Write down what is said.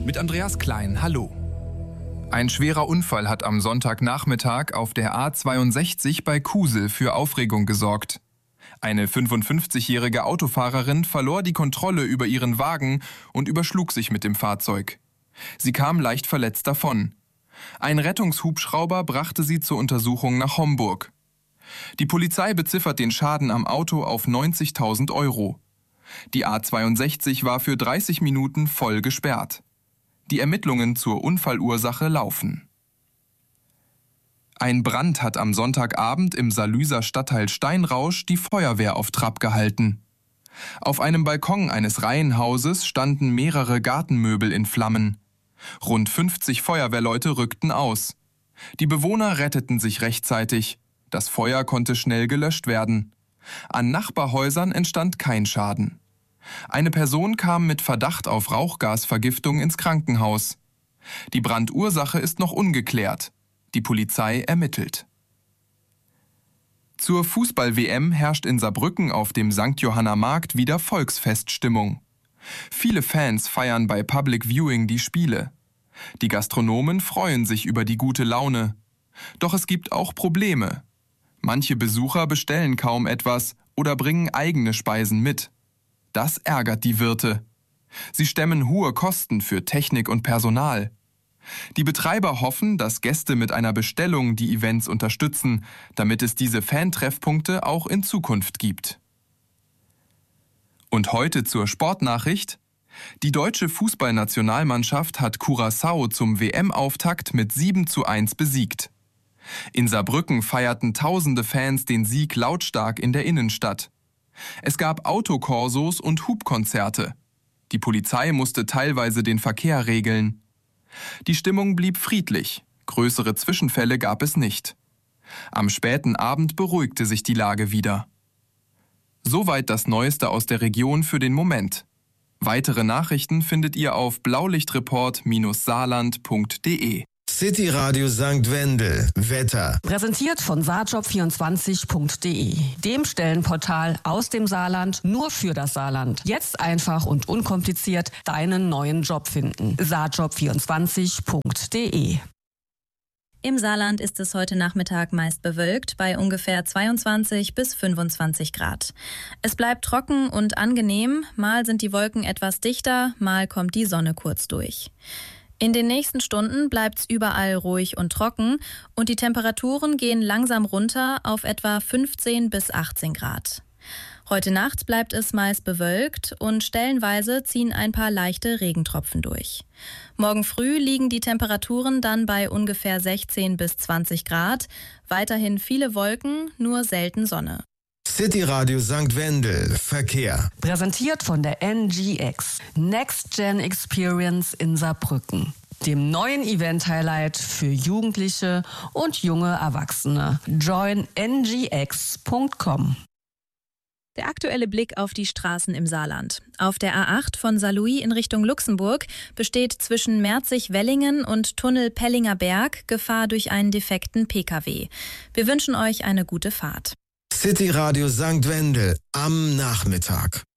mit Andreas Klein. Hallo. Ein schwerer Unfall hat am Sonntagnachmittag auf der A62 bei Kusel für Aufregung gesorgt. Eine 55-jährige Autofahrerin verlor die Kontrolle über ihren Wagen und überschlug sich mit dem Fahrzeug. Sie kam leicht verletzt davon. Ein Rettungshubschrauber brachte sie zur Untersuchung nach Homburg. Die Polizei beziffert den Schaden am Auto auf 90.000 Euro. Die A62 war für 30 Minuten voll gesperrt. Die Ermittlungen zur Unfallursache laufen. Ein Brand hat am Sonntagabend im Salüser Stadtteil Steinrausch die Feuerwehr auf Trab gehalten. Auf einem Balkon eines Reihenhauses standen mehrere Gartenmöbel in Flammen. Rund 50 Feuerwehrleute rückten aus. Die Bewohner retteten sich rechtzeitig. Das Feuer konnte schnell gelöscht werden. An Nachbarhäusern entstand kein Schaden. Eine Person kam mit Verdacht auf Rauchgasvergiftung ins Krankenhaus. Die Brandursache ist noch ungeklärt. Die Polizei ermittelt. Zur Fußball-WM herrscht in Saarbrücken auf dem St. Johanna Markt wieder Volksfeststimmung. Viele Fans feiern bei Public Viewing die Spiele. Die Gastronomen freuen sich über die gute Laune. Doch es gibt auch Probleme. Manche Besucher bestellen kaum etwas oder bringen eigene Speisen mit. Das ärgert die Wirte. Sie stemmen hohe Kosten für Technik und Personal. Die Betreiber hoffen, dass Gäste mit einer Bestellung die Events unterstützen, damit es diese Fan-Treffpunkte auch in Zukunft gibt. Und heute zur Sportnachricht. Die deutsche Fußballnationalmannschaft hat Curaçao zum WM-Auftakt mit 7:1 besiegt. In Saarbrücken feierten tausende Fans den Sieg lautstark in der Innenstadt. Es gab Autokorsos und Hubkonzerte. Die Polizei musste teilweise den Verkehr regeln. Die Stimmung blieb friedlich. Größere Zwischenfälle gab es nicht. Am späten Abend beruhigte sich die Lage wieder. Soweit das Neueste aus der Region für den Moment. Weitere Nachrichten findet ihr auf blaulichtreport-saarland.de. City Radio St. Wendel. Wetter. Präsentiert von saarjob24.de, dem Stellenportal aus dem Saarland nur für das Saarland. Jetzt einfach und unkompliziert deinen neuen Job finden. saarjob24.de. Im Saarland ist es heute Nachmittag meist bewölkt bei ungefähr 22 bis 25 Grad. Es bleibt trocken und angenehm, mal sind die Wolken etwas dichter, mal kommt die Sonne kurz durch. In den nächsten Stunden bleibt's überall ruhig und trocken und die Temperaturen gehen langsam runter auf etwa 15 bis 18 Grad. Heute Nacht bleibt es meist bewölkt und stellenweise ziehen ein paar leichte Regentropfen durch. Morgen früh liegen die Temperaturen dann bei ungefähr 16 bis 20 Grad. Weiterhin viele Wolken, nur selten Sonne. City Radio St. Wendel. Verkehr. Präsentiert von der NGX, Next Gen Experience in Saarbrücken, dem neuen Event-Highlight für Jugendliche und junge Erwachsene. Join ngx.com. Der aktuelle Blick auf die Straßen im Saarland. Auf der A8 von Saarlouis in Richtung Luxemburg besteht zwischen Merzig-Wellingen und Tunnel Pellinger Berg Gefahr durch einen defekten Pkw. Wir wünschen euch eine gute Fahrt. City Radio St. Wendel am Nachmittag.